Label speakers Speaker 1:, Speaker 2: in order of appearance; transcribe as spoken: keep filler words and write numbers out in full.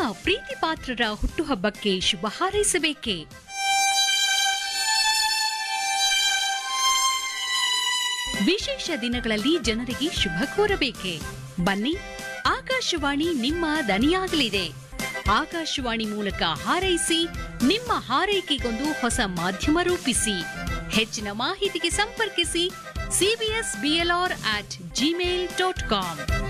Speaker 1: ಪ್ರೀತಿ ಪಾತ್ರರ ಹುಟ್ಟುಹಬ್ಬಕ್ಕೆ ಶುಭ ಹಾರೈಸಬೇಕೇ? ವಿಶೇಷ ದಿನಗಳಲ್ಲಿ ಜನರಿಗೆ ಶುಭ ಕೋರಬೇಕೆ? ಬನ್ನಿ, ಆಕಾಶವಾಣಿ ನಿಮ್ಮ ದನಿಯಾಗಲಿದೆ. ಆಕಾಶವಾಣಿ ಮೂಲಕ ಹಾರೈಸಿ, ನಿಮ್ಮ ಹಾರೈಕೆಗೊಂದು ಹೊಸ ಮಾಧ್ಯಮ ರೂಪಿಸಿ. ಹೆಚ್ಚಿನ ಮಾಹಿತಿಗೆ ಸಂಪರ್ಕಿಸಿ CBS BLR at Gmail dot com.